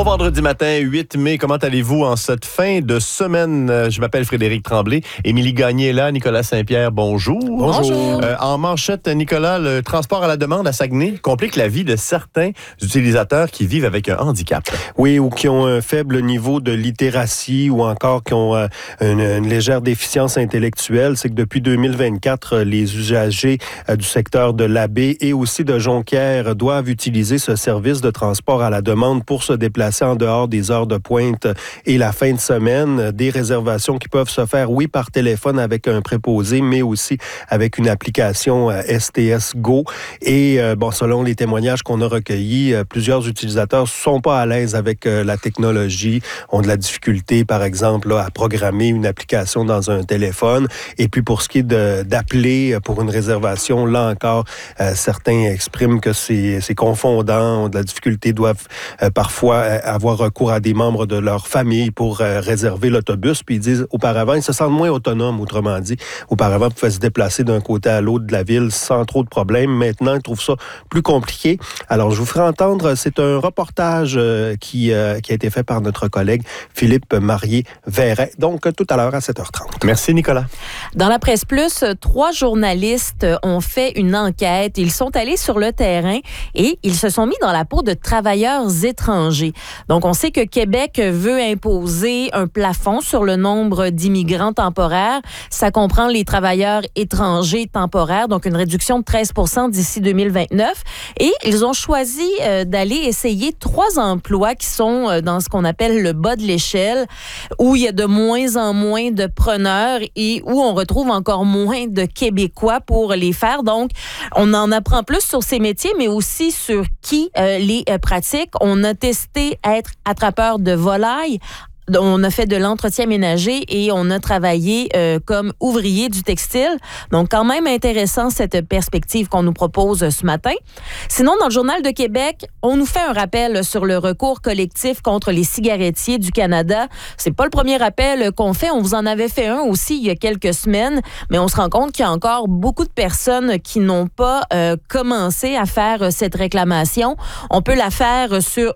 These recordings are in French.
vendredi matin, 8 mai. Comment allez-vous en cette fin de semaine? Je m'appelle Frédéric Tremblay. Émilie Gagné est là. Nicolas Saint-Pierre, bonjour. Bonjour. En manchette, Nicolas, le transport à la demande à Saguenay complique la vie de certains utilisateurs qui vivent avec un handicap. Oui, ou qui ont un faible niveau de littératie ou encore qui ont une légère déficience intellectuelle. C'est que depuis 2024, les usagers du secteur de Labbé et aussi de Jonquière doivent utiliser ce service de transport à la demande pour se déplacer en dehors des heures de pointe et la fin de semaine. Des réservations qui peuvent se faire, oui, par téléphone avec un préposé, mais aussi avec une application STS Go. Et selon les témoignages qu'on a recueillis, plusieurs utilisateurs sont pas à l'aise avec la technologie, ont de la difficulté, par exemple, à programmer une application dans un téléphone. Et puis, pour ce qui est d'appeler pour une réservation, là encore, certains expriment que c'est confondant, ont de la difficulté, doivent parfois avoir recours à des membres de leur famille pour réserver l'autobus. Puis ils disent, auparavant, ils se sentent moins autonomes, autrement dit. Auparavant, ils pouvaient se déplacer d'un côté à l'autre de la ville sans trop de problèmes. Maintenant, ils trouvent ça plus compliqué. Alors, je vous ferai entendre, c'est un reportage qui a été fait par notre collègue Philippe Marié-Verret. Donc, tout à l'heure à 7h30. Merci, Nicolas. Dans la Presse Plus, 3 journalistes ont fait une enquête. Ils sont allés sur le terrain et ils se sont mis dans la peau de travailleurs étrangers. Donc, on sait que Québec veut imposer un plafond sur le nombre d'immigrants temporaires. Ça comprend les travailleurs étrangers temporaires, donc une réduction de 13% d'ici 2029. Et ils ont choisi d'aller essayer 3 emplois qui sont dans ce qu'on appelle le bas de l'échelle, où il y a de moins en moins de preneurs et où on retrouve encore moins de Québécois pour les faire. Donc, on en apprend plus sur ces métiers, mais aussi sur qui les pratique. On a testé être attrapeur de volailles. On a fait de l'entretien ménager et on a travaillé comme ouvrier du textile. Donc, quand même intéressant cette perspective qu'on nous propose ce matin. Sinon, dans le Journal de Québec, on nous fait un rappel sur le recours collectif contre les cigarettiers du Canada. C'est pas le premier rappel qu'on fait. On vous en avait fait un aussi il y a quelques semaines, mais on se rend compte qu'il y a encore beaucoup de personnes qui n'ont pas commencé à faire cette réclamation. On peut la faire sur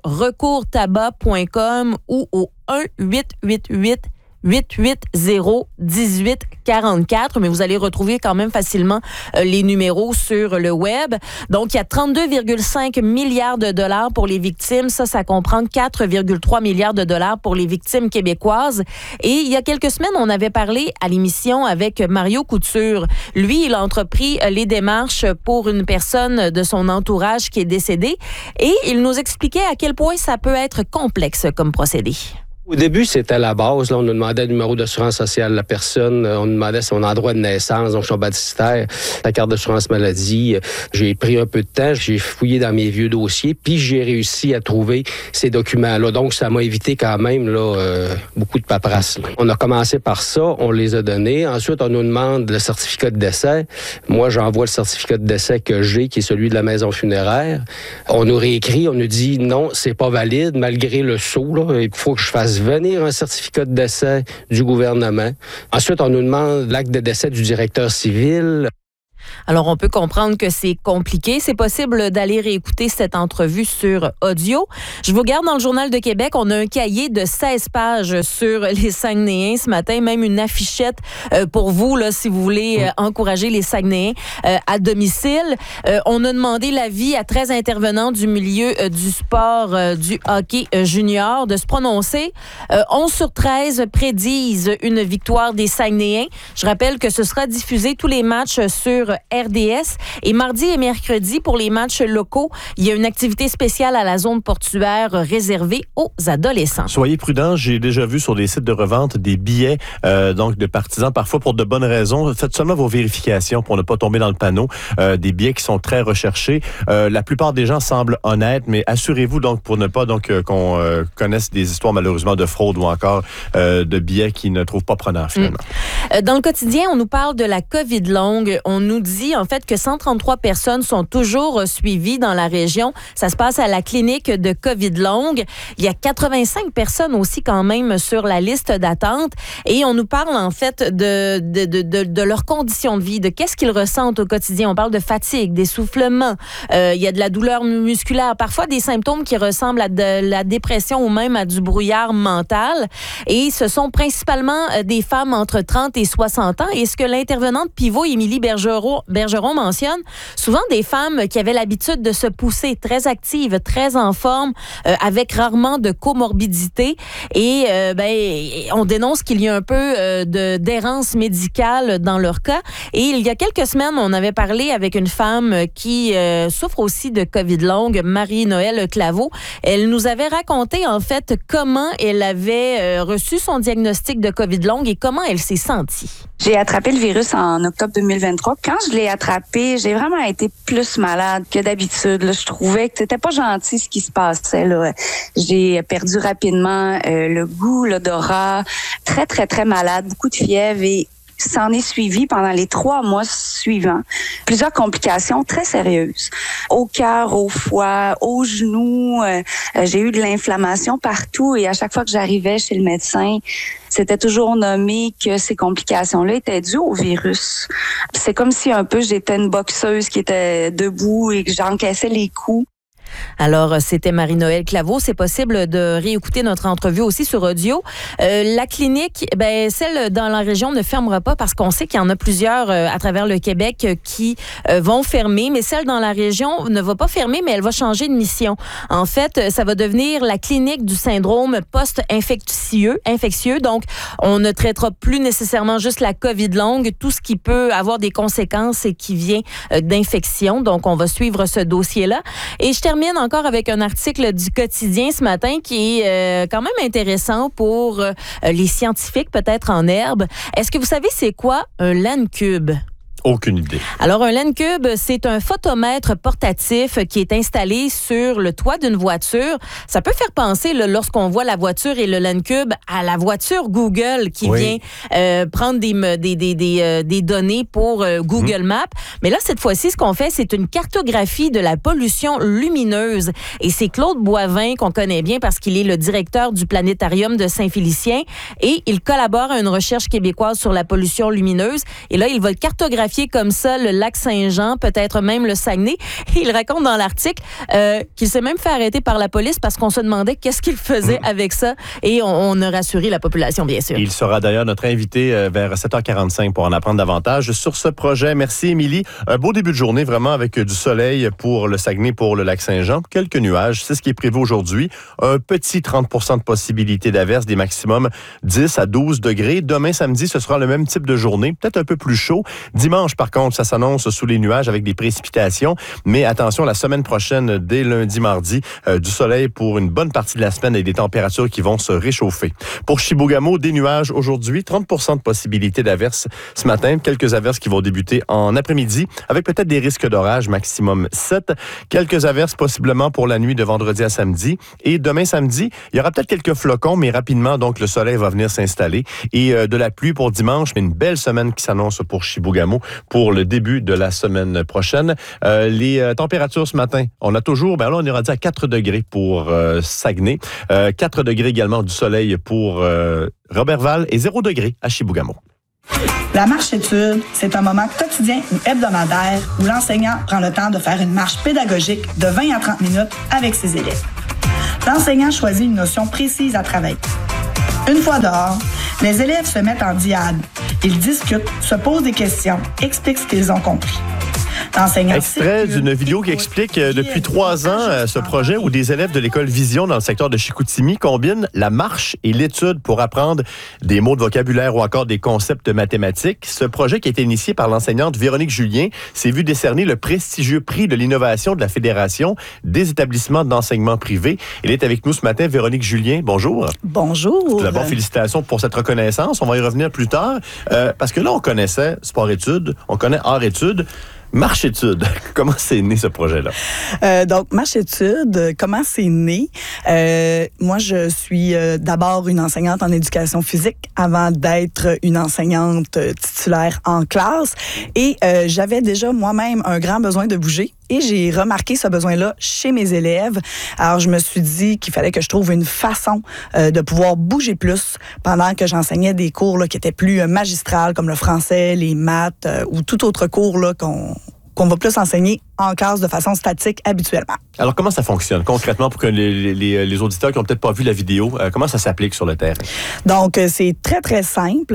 recourstabac.com ou au 1-888-880-1844, mais vous allez retrouver quand même facilement les numéros sur le web. Donc, il y a 32,5 milliards de dollars pour les victimes. Ça comprend 4,3 milliards de dollars pour les victimes québécoises. Et il y a quelques semaines, on avait parlé à l'émission avec Mario Couture. Lui, il a entrepris les démarches pour une personne de son entourage qui est décédée et il nous expliquait à quel point ça peut être complexe comme procédé. Au début, c'était la base. Là, on nous demandait le numéro d'assurance sociale de la personne. On nous demandait son endroit de naissance, donc son baptistère, sa carte d'assurance maladie. J'ai pris un peu de temps. J'ai fouillé dans mes vieux dossiers, puis j'ai réussi à trouver ces documents-là. Donc, ça m'a évité quand même beaucoup de paperasse. Là. On a commencé par ça. On les a donnés. Ensuite, on nous demande le certificat de décès. Moi, j'envoie le certificat de décès que j'ai, qui est celui de la maison funéraire. On nous réécrit. On nous dit non, c'est pas valide, malgré le sceau. Là. Il faut que je fasse venir un certificat de décès du gouvernement. Ensuite, on nous demande l'acte de décès du directeur civil. Alors, on peut comprendre que c'est compliqué. C'est possible d'aller réécouter cette entrevue sur audio. Je vous garde dans le Journal de Québec. On a un cahier de 16 pages sur les Saguenayens ce matin, même une affichette pour vous, là, si vous voulez encourager les Saguenayens à domicile. On a demandé l'avis à 13 intervenants du milieu du sport du hockey junior de se prononcer. 11 sur 13 prédisent une victoire des Saguenayens. Je rappelle que ce sera diffusé tous les matchs sur RDS. Et mardi et mercredi, pour les matchs locaux, il y a une activité spéciale à la zone portuaire réservée aux adolescents. Soyez prudents. J'ai déjà vu sur des sites de revente des billets donc de partisans, parfois pour de bonnes raisons. Faites seulement vos vérifications pour ne pas tomber dans le panneau. Des billets qui sont très recherchés. La plupart des gens semblent honnêtes, mais assurez-vous donc pour ne pas qu'on connaisse des histoires malheureusement de fraude ou encore de billets qui ne trouvent pas preneur finalement. Dans le quotidien, on nous parle de la COVID longue. On nous nous dit en fait que 133 personnes sont toujours suivies dans la région. Ça se passe à la clinique de COVID longue. Il y a 85 personnes aussi quand même sur la liste d'attente. Et on nous parle en fait de leurs conditions de vie, de qu'est-ce qu'ils ressentent au quotidien. On parle de fatigue, d'essoufflement. Il y a de la douleur musculaire, parfois des symptômes qui ressemblent à de la dépression ou même à du brouillard mental. Et ce sont principalement des femmes entre 30 et 60 ans. Et ce que l'intervenante pivot, Émilie Bergeron mentionne, souvent des femmes qui avaient l'habitude de se pousser, très actives, très en forme, avec rarement de comorbidité. Et on dénonce qu'il y a un peu d'errance médicale dans leur cas. Et il y a quelques semaines, on avait parlé avec une femme qui souffre aussi de COVID longue, Marie-Noëlle Claveau. Elle nous avait raconté en fait comment elle avait reçu son diagnostic de COVID longue et comment elle s'est sentie. J'ai attrapé le virus en octobre 2023. Quand je l'ai attrapé, j'ai vraiment été plus malade que d'habitude. Là, je trouvais que c'était pas gentil ce qui se passait. Là. J'ai perdu rapidement le goût, l'odorat, très, très, très malade, beaucoup de fièvre et s'en est suivi pendant les 3 mois suivants. Plusieurs complications très sérieuses. Au cœur, au foie, aux genoux. J'ai eu de l'inflammation partout et à chaque fois que j'arrivais chez le médecin, c'était toujours nommé que ces complications-là étaient dues au virus. C'est comme si un peu j'étais une boxeuse qui était debout et que j'encaissais les coups. Alors, c'était Marie-Noëlle Claveau. C'est possible de réécouter notre entrevue aussi sur audio. La clinique, celle dans la région ne fermera pas parce qu'on sait qu'il y en a plusieurs à travers le Québec qui vont fermer, mais celle dans la région ne va pas fermer, mais elle va changer de mission. En fait, ça va devenir la clinique du syndrome post-infectieux. Donc, on ne traitera plus nécessairement juste la COVID longue, tout ce qui peut avoir des conséquences et qui vient d'infection. Donc, on va suivre ce dossier-là. Et je termine encore avec un article du Quotidien ce matin qui est quand même intéressant pour les scientifiques, peut-être en herbe. Est-ce que vous savez c'est quoi un LAN-cube? Aucune idée. Alors, un LAN-cube, c'est un photomètre portatif qui est installé sur le toit d'une voiture. Ça peut faire penser, là, lorsqu'on voit la voiture et le LAN-cube, à la voiture Google qui vient prendre des données pour Google Maps. Mais là, cette fois-ci, ce qu'on fait, c'est une cartographie de la pollution lumineuse. Et c'est Claude Boivin, qu'on connaît bien parce qu'il est le directeur du planétarium de Saint-Félicien. Et il collabore à une recherche québécoise sur la pollution lumineuse. Et là, il va cartographier comme ça le lac Saint-Jean, peut-être même le Saguenay. Et il raconte dans l'article qu'il s'est même fait arrêter par la police parce qu'on se demandait qu'est-ce qu'il faisait avec ça. Et on a rassuré la population, bien sûr. Il sera d'ailleurs notre invité vers 7h45 pour en apprendre davantage sur ce projet. Merci, Émilie. Un beau début de journée, vraiment, avec du soleil pour le Saguenay, pour le lac Saint-Jean. Quelques nuages, c'est ce qui est prévu aujourd'hui. Un petit 30 % de possibilité d'averse, des maximums 10 à 12 degrés. Demain, samedi, ce sera le même type de journée, peut-être un peu plus chaud. Dimanche, par contre, ça s'annonce sous les nuages avec des précipitations. Mais attention, la semaine prochaine, dès lundi, mardi, du soleil pour une bonne partie de la semaine et des températures qui vont se réchauffer. Pour Chibougamau, des nuages aujourd'hui, 30 % de possibilité d'averses ce matin. Quelques averses qui vont débuter en après-midi avec peut-être des risques d'orage, maximum 7. Quelques averses possiblement pour la nuit de vendredi à samedi. Et demain, samedi, il y aura peut-être quelques flocons, mais rapidement, donc, le soleil va venir s'installer. Et de la pluie pour dimanche, mais une belle semaine qui s'annonce pour Chibougamau pour le début de la semaine prochaine. Les températures ce matin, on a toujours, là, on est rendu à 4 degrés pour Saguenay. 4 degrés également du soleil pour Robertval et 0 degrés à Chibougamau. La marche étude, c'est un moment quotidien ou hebdomadaire où l'enseignant prend le temps de faire une marche pédagogique de 20 à 30 minutes avec ses élèves. L'enseignant choisit une notion précise à travailler. Une fois dehors, les élèves se mettent en diade. Ils discutent, se posent des questions, expliquent ce qu'ils ont compris. Extrait d'une vidéo qui explique depuis 3 ans ce projet où des élèves de l'école Vision dans le secteur de Chicoutimi combinent la marche et l'étude pour apprendre des mots de vocabulaire ou encore des concepts mathématiques. Ce projet qui a été initié par l'enseignante Véronique Julien s'est vu décerner le prestigieux prix de l'innovation de la Fédération des établissements d'enseignement privé. Elle est avec nous ce matin, Véronique Julien. Bonjour. Bonjour. Tout d'abord, félicitations pour cette reconnaissance. On va y revenir plus tard parce que là, on connaissait sport-études, on connaît art-études. Marche-études, comment c'est né ce projet-là? Donc, Marche-études, comment c'est né? Moi, je suis d'abord une enseignante en éducation physique avant d'être une enseignante titulaire en classe. Et j'avais déjà moi-même un grand besoin de bouger. Et j'ai remarqué ce besoin-là chez mes élèves. Alors, je me suis dit qu'il fallait que je trouve une façon de pouvoir bouger plus pendant que j'enseignais des cours là, qui étaient plus magistrales, comme le français, les maths ou tout autre cours là, qu'on va plus enseigner en classe de façon statique habituellement. Alors, comment ça fonctionne concrètement pour que les auditeurs qui n'ont peut-être pas vu la vidéo, comment ça s'applique sur le terrain? Donc, c'est très, très simple.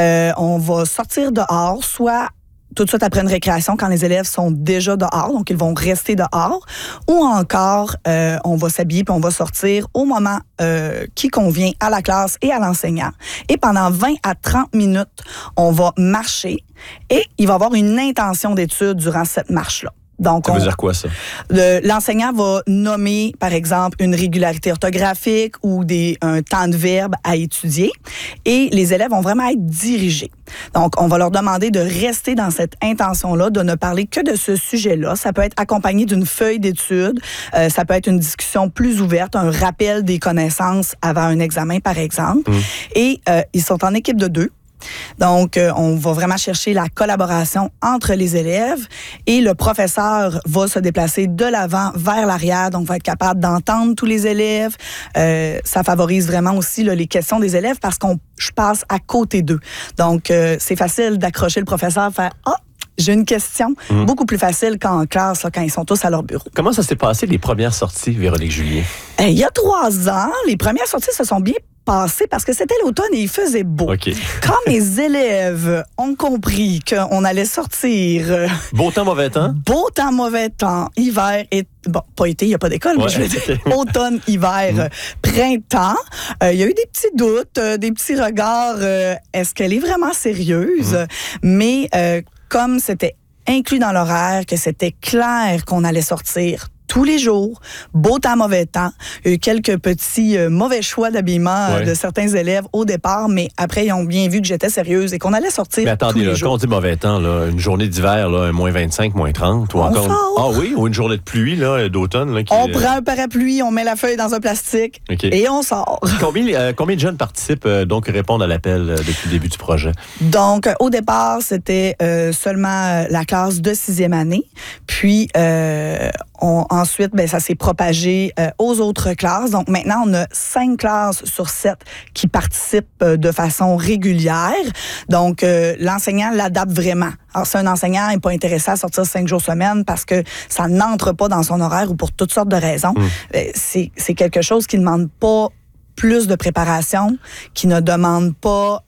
On va sortir dehors, soit tout de suite après une récréation quand les élèves sont déjà dehors, donc ils vont rester dehors, ou encore on va s'habiller puis on va sortir au moment qui convient à la classe et à l'enseignant. Et pendant 20 à 30 minutes, on va marcher et il va y avoir une intention d'étude durant cette marche-là. Donc, ça veut dire quoi, ça? L'enseignant va nommer, par exemple, une régularité orthographique ou un temps de verbe à étudier et les élèves vont vraiment être dirigés. Donc, on va leur demander de rester dans cette intention-là, de ne parler que de ce sujet-là. Ça peut être accompagné d'une feuille d'étude, ça peut être une discussion plus ouverte, un rappel des connaissances avant un examen, par exemple. Et ils sont en équipe de 2. Donc, on va vraiment chercher la collaboration entre les élèves et le professeur va se déplacer de l'avant vers l'arrière, donc va être capable d'entendre tous les élèves. Ça favorise vraiment aussi là, les questions des élèves parce je passe à côté d'eux. Donc, c'est facile d'accrocher le professeur, faire « Ah! J'ai une question. » Beaucoup plus facile qu'en classe, là, quand ils sont tous à leur bureau. Comment ça s'est passé, les premières sorties, Véronique Julien? Il y a 3 ans, les premières sorties se sont bien passées parce que c'était l'automne et il faisait beau. Okay. Quand mes élèves ont compris qu'on allait sortir... beau temps, mauvais temps? Beau temps, mauvais temps, hiver et... Bon, pas été, il n'y a pas d'école, mais je veux dire automne, hiver, printemps. Il y a eu des petits doutes, des petits regards. Est-ce qu'elle est vraiment sérieuse? Mais comme c'était inclus dans l'horaire, que c'était clair qu'on allait sortir tous les jours, beau temps, mauvais temps. Il y a eu quelques petits mauvais choix d'habillement de certains élèves au départ, mais après, ils ont bien vu que j'étais sérieuse et qu'on allait sortir. Mais attendez, tous les jours. Quand on dit mauvais temps, là, une journée d'hiver, là, moins 25, moins 30, ou encore. Sort. Ah oui, ou une journée de pluie, là, d'automne. Là, on prend un parapluie, on met la feuille dans un plastique et on sort. Combien de jeunes participent, donc répondent à l'appel depuis le début du projet? Donc, au départ, c'était seulement la classe de 6e année. Puis, ensuite, ça s'est propagé aux autres classes. Donc, maintenant, on a 5 classes sur 7 qui participent de façon régulière. Donc, l'enseignant l'adapte vraiment. Alors, si un enseignant n'est pas intéressé à sortir 5 jours semaine parce que ça n'entre pas dans son horaire ou pour toutes sortes de raisons, c'est quelque chose qui ne demande pas plus de préparation, qui ne demande pas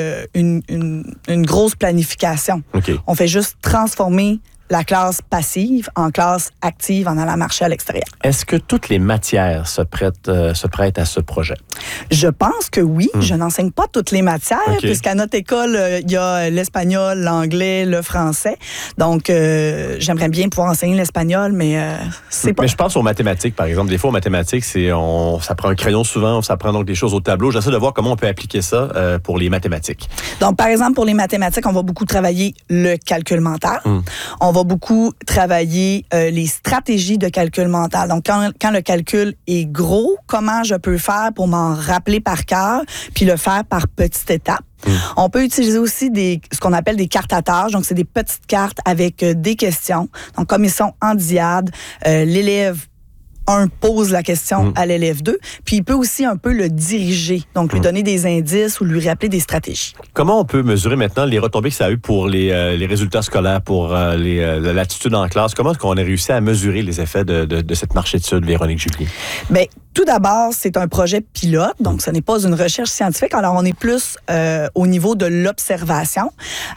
une grosse planification. Okay. On fait juste transformer la classe passive en classe active en allant marcher à l'extérieur. Est-ce que toutes les matières se prêtent à ce projet? Je pense que oui. Je n'enseigne pas toutes les matières, puisqu'à notre école, il y a l'espagnol, l'anglais, le français. Donc, j'aimerais bien pouvoir enseigner l'espagnol, mais c'est pas... Mais je pense aux mathématiques, par exemple. Des fois, aux mathématiques, ça prend un crayon souvent, ça prend donc des choses au tableau. J'essaie de voir comment on peut appliquer ça pour les mathématiques. Donc, par exemple, pour les mathématiques, on va beaucoup travailler le calcul mental. On va beaucoup travailler les stratégies de calcul mental. Donc, quand le calcul est gros, comment je peux faire pour m'en rappeler par cœur, puis le faire par petites étapes. On peut utiliser aussi ce qu'on appelle des cartes à tâches. Donc, c'est des petites cartes avec des questions. Donc, comme ils sont en diade, l'élève 1 pose la question à l'élève 2, puis il peut aussi un peu le diriger, donc lui donner des indices ou lui rappeler des stratégies. Comment on peut mesurer maintenant les retombées que ça a eu pour les résultats scolaires, pour l'attitude en classe? Comment est-ce qu'on a réussi à mesurer les effets de cette marche-étude, Véronique Julien? Bien, tout d'abord, c'est un projet pilote, donc ce n'est pas une recherche scientifique. Alors, on est plus au niveau de l'observation.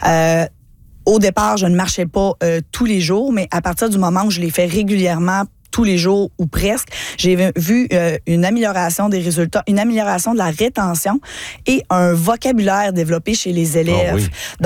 Au départ, je ne marchais pas tous les jours, mais à partir du moment où je l'ai fait régulièrement, tous les jours ou presque, j'ai vu une amélioration des résultats, une amélioration de la rétention et un vocabulaire développé chez les élèves.